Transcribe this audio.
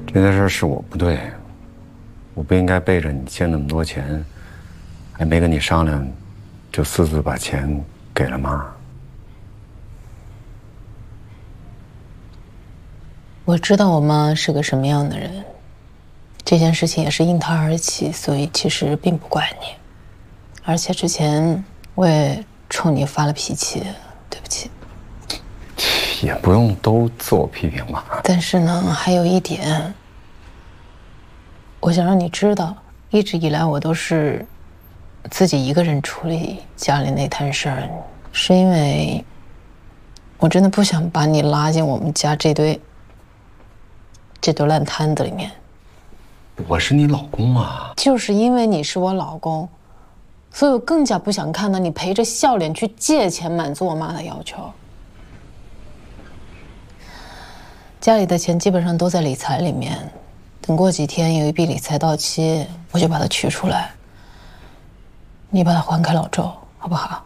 这件事是我不对，我不应该背着你借那么多钱，还没跟你商量，就私自把钱给了妈。 我知道我妈是个什么样的人，这件事情也是因她而起，所以其实并不怪你。而且之前我也冲你发了脾气，对不起。 也不用都自我批评吧。 但是呢，还有一点，我想让你知道，一直以来我都是自己一个人处理家里那摊事儿，是因为我真的不想把你拉进我们家这堆烂摊子里面。 我是你老公啊！ 就是因为你是我老公，所以我更加不想看到你陪着笑脸去借钱满足我妈的要求。家里的钱基本上都在理财里面，等过几天有一笔理财到期，我就把它取出来，你把它还给老周，好不好？